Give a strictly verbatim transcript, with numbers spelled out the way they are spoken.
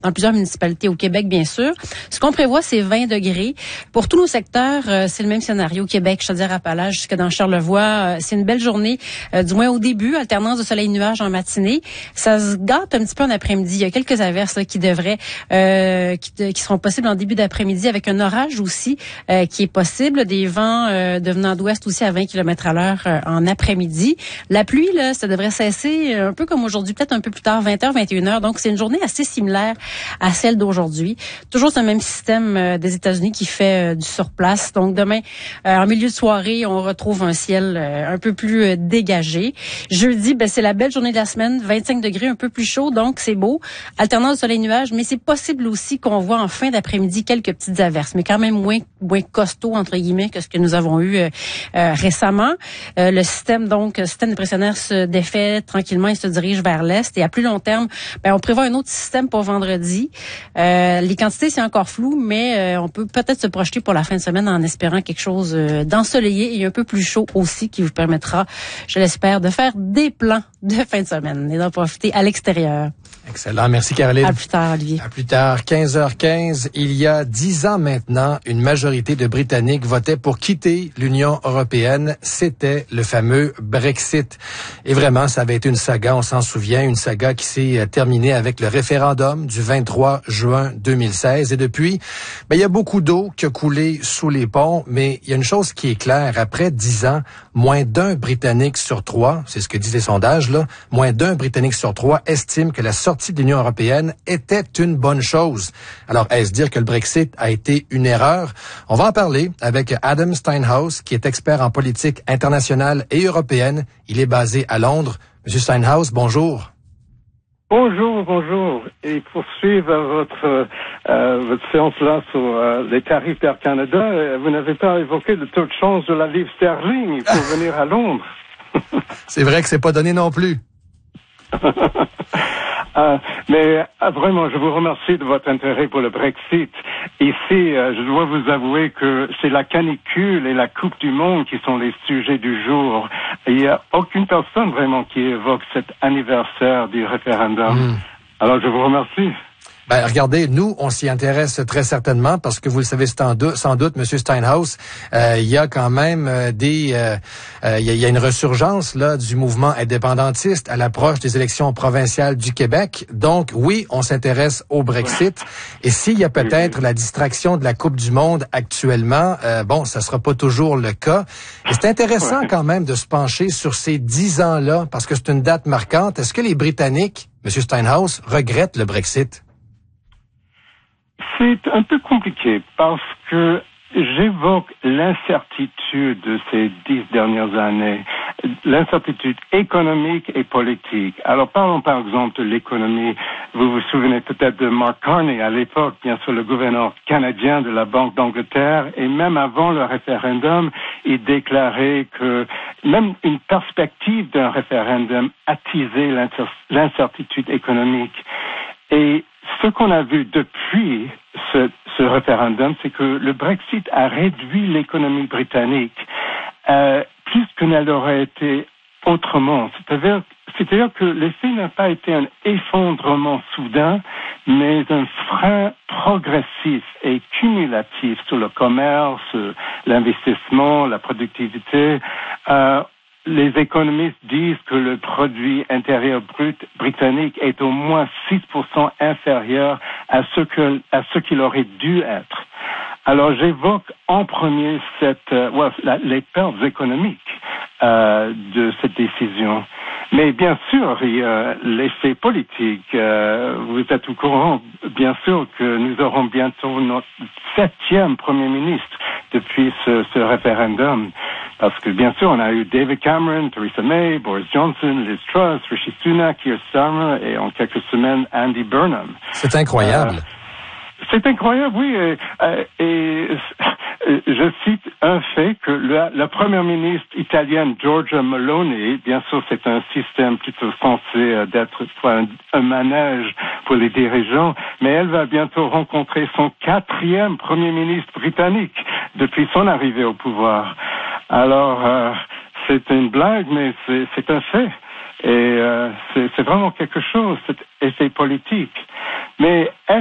dans plusieurs municipalités au Québec, bien sûr. Ce qu'on prévoit, c'est vingt degrés. Pour tous nos secteurs, euh, c'est le même scénario. Québec, Chaudière-Appalaches, jusque dans Charlevoix. Euh, c'est une belle journée, euh, du moins au début, alternance de soleil-nuage en matinée. Ça se gâte un petit peu en après-midi. Il y a quelques averses là, qui devraient, euh, qui, de, qui seront possibles en début d'après-midi, avec un orage aussi euh, qui est possible. Des vents euh, devenant d'ouest aussi à vingt kilomètres à l'heure euh, en après-midi. La pluie, là, ça devrait cesser un peu comme aujourd'hui, peut-être un peu plus tard, vingt heures, vingt et une heures. Donc, c'est une journée assez similaire à celle d'aujourd'hui. Toujours ce même système euh, des États-Unis qui fait euh, du surplace. Donc demain, euh, en milieu de soirée, on retrouve un ciel euh, un peu plus euh, dégagé. Jeudi, ben c'est la belle journée de la semaine, vingt-cinq degrés, un peu plus chaud, donc c'est beau. Alternance de soleil-nuage, mais c'est possible aussi qu'on voit en fin d'après-midi quelques petites averses, mais quand même moins moins costaud entre guillemets que ce que nous avons eu euh, euh, récemment. Euh, le système donc, le système dépressionnaire se défait tranquillement et se dirige vers l'est. Et à plus long terme, ben on prévoit un autre système pour vendredi. Euh, les quantités, c'est encore flou, mais euh, on peut peut-être se projeter pour la fin de semaine en espérant quelque chose euh, d'ensoleillé et un peu plus chaud aussi qui vous permettra, je l'espère, de faire des plans de fin de semaine et d'en profiter à l'extérieur. Excellent. Merci, Caroline. À plus tard, Olivier. À plus tard. quinze heures quinze. Il y a dix ans maintenant, une majorité de Britanniques votaient pour quitter l'Union européenne. C'était le fameux Brexit. Et vraiment, ça avait été une saga, on s'en souvient, une saga qui s'est terminée avec le référendum du vingt-trois juin deux mille seize. Et depuis, ben, il y a beaucoup d'eau qui a coulé sous les ponts, mais il y a une chose qui est claire. Après dix ans, moins d'un Britannique sur trois, c'est ce que disent les sondages, là, moins d'un Britannique sur trois estime que la sortie de l'Union européenne était une bonne chose. Alors, est-ce dire que le Brexit a été une erreur? On va en parler avec Adam Steinhaus, qui est expert en politique internationale et européenne. Il est basé à Londres. Monsieur Steinhaus, bonjour. Bonjour, bonjour. Et pour suivre votre, euh, votre séance-là sur euh, les tarifs d'Air Canada, euh, vous n'avez pas évoqué le taux de change de la livre sterling pour venir à Londres. C'est vrai que c'est pas donné non plus. Euh, mais euh, vraiment, je vous remercie de votre intérêt pour le Brexit. Ici, euh, je dois vous avouer que c'est la canicule et la Coupe du Monde qui sont les sujets du jour. Il n'y a aucune personne vraiment qui évoque cet anniversaire du référendum. Mmh. Alors, je vous remercie. Ben, regardez, nous, on s'y intéresse très certainement parce que vous le savez sans doute, sans doute Monsieur Steinhaus, euh, il y a quand même euh, des, euh, euh, il, y a, il y a une ressurgence là du mouvement indépendantiste à l'approche des élections provinciales du Québec. Donc, oui, on s'intéresse au Brexit. Et s'il y a peut-être la distraction de la Coupe du Monde actuellement, euh, bon, ça sera pas toujours le cas. Et c'est intéressant quand même de se pencher sur ces dix ans-là parce que c'est une date marquante. Est-ce que les Britanniques, Monsieur Steinhaus, regrettent le Brexit? C'est un peu compliqué parce que j'évoque l'incertitude de ces dix dernières années, l'incertitude économique et politique. Alors parlons par exemple de l'économie. Vous vous souvenez peut-être de Mark Carney à l'époque, bien sûr le gouverneur canadien de la Banque d'Angleterre, et même avant le référendum, il déclarait que même une perspective d'un référendum attisait l'incertitude économique. Et ce qu'on a vu depuis ce, ce référendum, c'est que le Brexit a réduit l'économie britannique euh, plus que n'elle aurait été autrement. C'est-à-dire, c'est-à-dire que l'effet n'a pas été un effondrement soudain, mais un frein progressif et cumulatif sur le commerce, l'investissement, la productivité. Euh, Les économistes disent que le produit intérieur brut britannique est au moins six pour cent inférieur à ce que, à ce qu'il aurait dû être. Alors j'évoque en premier cette, euh, ouais, la, les pertes économiques euh, de cette décision. Mais bien sûr, il y a l'effet politique. Euh, vous êtes au courant, bien sûr, que nous aurons bientôt notre septième Premier ministre depuis ce, ce référendum. Parce que, bien sûr, on a eu David Cameron, Theresa May, Boris Johnson, Liz Truss, Rishi Sunak, Keir Starmer et en quelques semaines, Andy Burnham. C'est incroyable. Euh, c'est incroyable, oui. Et, et, et je cite un fait que la, la première ministre italienne, Giorgia Meloni, bien sûr, c'est un système plutôt censé d'être un, un manège pour les dirigeants, mais elle va bientôt rencontrer son quatrième premier ministre britannique depuis son arrivée au pouvoir. Alors, euh, c'est une blague, mais c'est, c'est un fait. Et euh, c'est, c'est vraiment quelque chose, cet effet politique. Mais